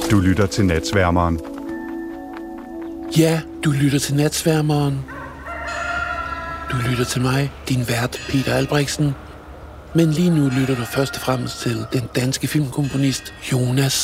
Du lytter til Natsværmeren. Ja, du lytter til Natsværmeren. Du lytter til mig, din vært Peter Albrechtsen. Men lige nu lytter du først og fremmest til den danske filmkomponist Jonas